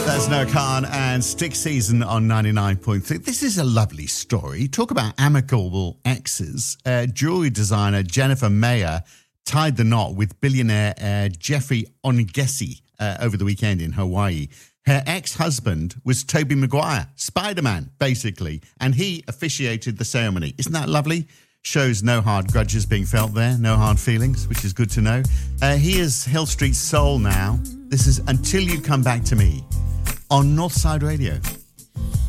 That's Noah Khan and Stick Season on 99.3. This is a lovely story. Talk about amicable exes. Jewelry designer Jennifer Mayer tied the knot with billionaire Jeffrey Ongesi over the weekend in Hawaii. Her ex-husband was Tobey Maguire, Spider-Man, basically, and he officiated the ceremony. Isn't that lovely? Shows no hard grudges being felt there, no hard feelings, which is good to know. He is Hill Street Soul now. This is Until You Come Back to Me on Northside Radio.